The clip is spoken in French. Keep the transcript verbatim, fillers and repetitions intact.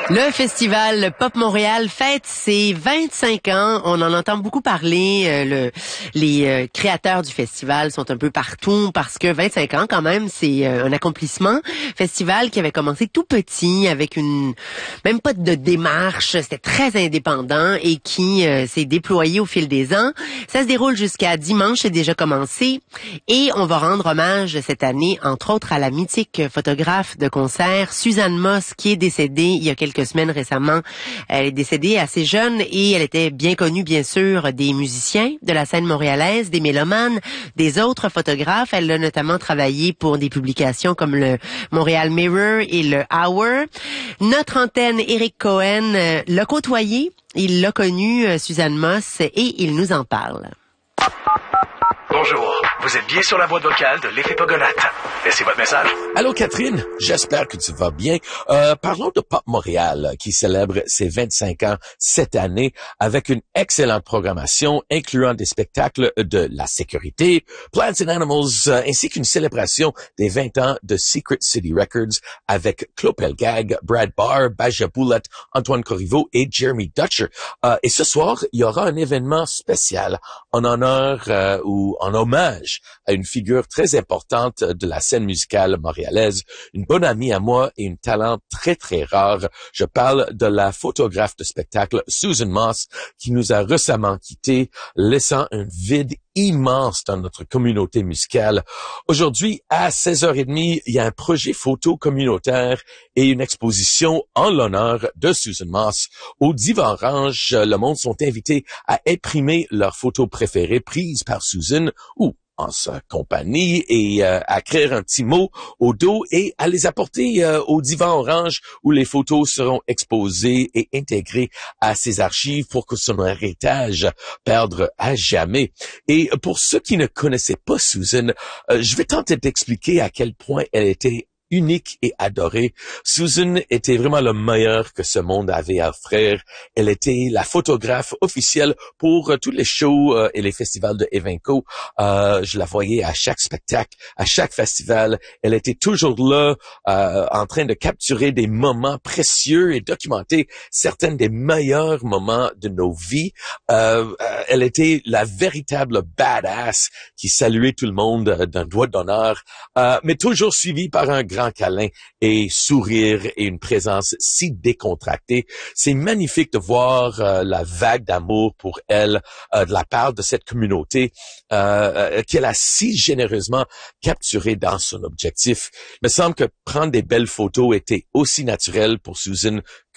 Le festival Pop Montréal fête ses vingt-cinq ans. On en entend beaucoup parler. Euh, le, les euh, créateurs du festival sont un peu partout parce que vingt-cinq ans, quand même, c'est euh, un accomplissement. Festival qui avait commencé tout petit avec une même pas de démarche. C'était très indépendant et qui euh, s'est déployé au fil des ans. Ça se déroule jusqu'à dimanche. C'est déjà commencé. Et on va rendre hommage cette année, entre autres, à la mythique photographe de concert Suzanne Moss, qui est décédée il y a quelques semaines récemment. Elle est décédée assez jeune et elle était bien connue, bien sûr, des musiciens de la scène montréalaise, des mélomanes, des autres photographes. Elle a notamment travaillé pour des publications comme le Montréal Mirror et le Hour. Notre antenne, Éric Cohen, euh, l'a côtoyé. Il l'a connue, euh, Suzanne Moss, et il nous en parle. Bonjour, vous êtes bien sur la boîte vocale de l'effet Pogonate. Laissez votre message. Allô Catherine, j'espère que tu vas bien. Euh, parlons de Pop Montréal qui célèbre ses vingt-cinq ans cette année avec une excellente programmation incluant des spectacles de la sécurité, Plants and Animals euh, ainsi qu'une célébration des vingt ans de Secret City Records avec Claude Pelgag, Brad Barr, Baja Boulette, Antoine Corriveau et Jeremy Dutcher. Euh, et ce soir, il y aura un événement spécial en honneur euh, ou en hommage à une figure très importante de la scène musicale montréalaise, une bonne amie à moi et une talent très très rare. Je parle de la photographe de spectacle Susan Moss qui nous a récemment quittés, laissant un vide immense dans notre communauté musicale. Aujourd'hui, à seize heures trente, il y a un projet photo communautaire et une exposition en l'honneur de Susan Moss. Au Divan Orange, le monde sont invités à imprimer leurs photos préférées prises par Susan ou en sa compagnie et euh, à écrire un petit mot au dos et à les apporter euh, au Divan Orange où les photos seront exposées et intégrées à ses archives pour que son héritage perde à jamais. Et pour ceux qui ne connaissaient pas Susan, euh, je vais tenter d'expliquer à quel point elle était unique et adorée. Susan était vraiment le meilleur que ce monde avait à offrir. Elle était la photographe officielle pour euh, tous les shows euh, et les festivals de Evenco. Euh, je la voyais à chaque spectacle, à chaque festival. Elle était toujours là, euh, en train de capturer des moments précieux et documenter certains des meilleurs moments de nos vies. Euh, euh, elle était la véritable badass qui saluait tout le monde euh, d'un doigt d'honneur, euh, mais toujours suivie par un grand câlin et sourire et une présence si décontractée. C'est magnifique de voir euh, la vague d'amour pour elle euh, de la part de cette communauté euh, euh, qu'elle a si généreusement capturée dans son objectif. Il me semble que prendre des belles photos était aussi naturel pour Susan